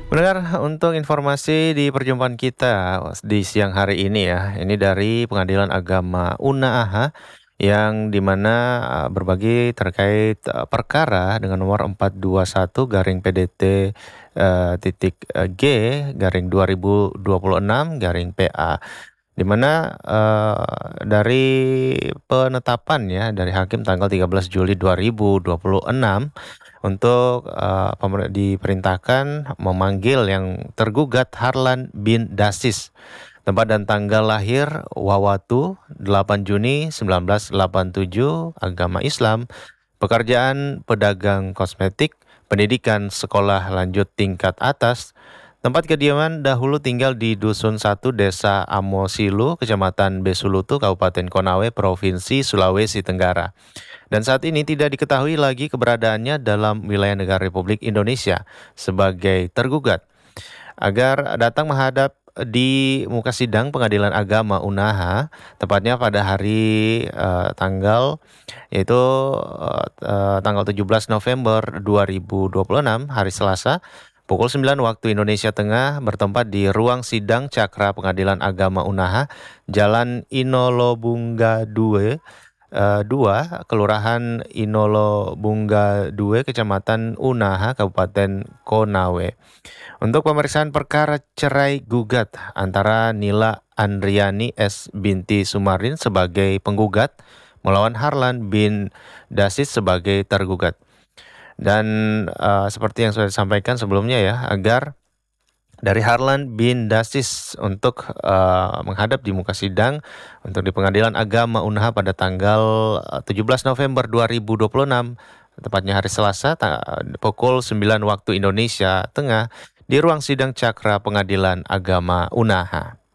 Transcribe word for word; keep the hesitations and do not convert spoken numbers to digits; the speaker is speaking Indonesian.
Pendengar, untuk informasi di perjumpaan kita di siang hari ini ya, ini dari Pengadilan Agama UNAAHA yang dimana uh, berbagi terkait uh, perkara dengan nomor empat dua satu garing P D T uh, titik uh, G garing dua ribu dua puluh enam garing P A. Di mana uh, dari penetapan ya dari hakim tanggal tiga belas Juli dua ribu dua puluh enam untuk uh, pemer- diperintahkan memanggil yang tergugat Harlan bin Dasis. Tempat dan tanggal lahir Wawatu delapan Juni seribu sembilan ratus delapan puluh tujuh, agama Islam, pekerjaan pedagang kosmetik, pendidikan sekolah lanjut tingkat atas. Tempat kediaman dahulu tinggal di Dusun satu Desa Amosilu, Kecamatan Besulutu, Kabupaten Konawe, Provinsi Sulawesi Tenggara. Dan saat ini tidak diketahui lagi keberadaannya dalam wilayah negara Republik Indonesia sebagai tergugat. Agar datang menghadap di muka sidang Pengadilan Agama UNAHA, tepatnya pada hari uh, tanggal yaitu uh, uh, tanggal tujuh belas November dua ribu dua puluh enam, hari Selasa, pukul sembilan waktu Indonesia Tengah, bertempat di ruang sidang Cakra Pengadilan Agama UNAHA, Jalan Inolobungga dua, uh, dua, Kelurahan Inolobungga dua, Kecamatan UNAHA, Kabupaten Konawe. Untuk pemeriksaan perkara cerai gugat antara Nila Andriani S. binti Sumarin sebagai penggugat melawan Harlan bin Dasis sebagai tergugat. Dan uh, seperti yang sudah disampaikan sebelumnya ya, agar dari Harlan bin Dasis untuk uh, menghadap di muka sidang untuk di Pengadilan Agama UNAHA pada tanggal uh, tujuh belas November dua ribu dua puluh enam, tepatnya hari Selasa, ta- pukul sembilan waktu Indonesia Tengah, di ruang sidang Cakra Pengadilan Agama UNAHA.